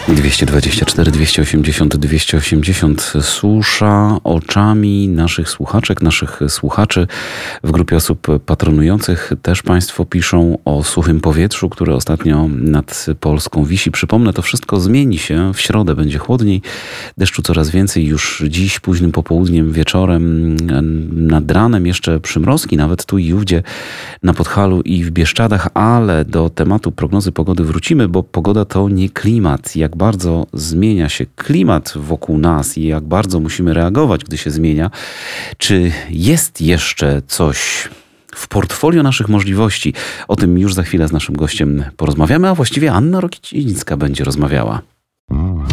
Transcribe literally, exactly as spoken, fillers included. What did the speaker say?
dwieście dwadzieścia cztery, dwieście osiemdziesiąt, dwieście osiemdziesiąt susza oczami naszych słuchaczek, naszych słuchaczy. W grupie osób patronujących też Państwo piszą o suchym powietrzu, które ostatnio nad Polską wisi. Przypomnę, to wszystko zmieni się. W środę będzie chłodniej, deszczu coraz więcej. Już dziś późnym popołudniem, wieczorem, nad ranem jeszcze przymrozki, nawet tu i ówdzie na Podhalu i w Bieszczadach, ale do tematu prognozy pogody wrócimy, bo pogoda to nie klimat. Jak bardzo zmienia się klimat wokół nas i jak bardzo musimy reagować, gdy się zmienia. Czy jest jeszcze coś w portfolio naszych możliwości? O tym już za chwilę z naszym gościem porozmawiamy, a właściwie Anna Rokicińska będzie rozmawiała.